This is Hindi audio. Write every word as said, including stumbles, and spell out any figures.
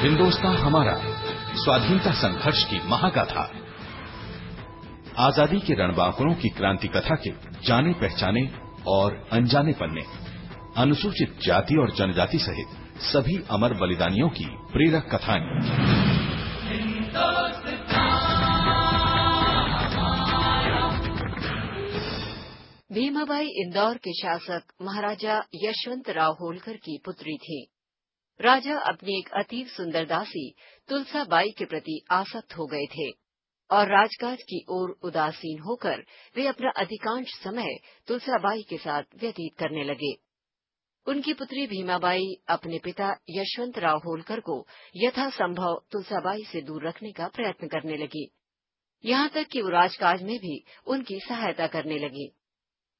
हिंदुस्तान हमारा स्वाधीनता संघर्ष की महागाथा, आजादी के रणबांकुरों की क्रांति कथा के जाने पहचाने और अनजाने पन्ने, अनुसूचित जाति और जनजाति सहित सभी अमर बलिदानियों की प्रेरक कथाएं। भीमाबाई इंदौर के शासक महाराजा यशवंतराव होलकर की पुत्री थी। राजा अपनी एक अतीव सुंदर दासी तुलसाबाई के प्रति आसक्त हो गए थे और राजकाज की ओर उदासीन होकर वे अपना अधिकांश समय तुलसाबाई के साथ व्यतीत करने लगे। उनकी पुत्री भीमाबाई अपने पिता यशवंतराव होलकर को यथासंभव तुलसाबाई से दूर रखने का प्रयत्न करने लगी, यहाँ तक कि वो राजकाज में भी उनकी सहायता करने लगी।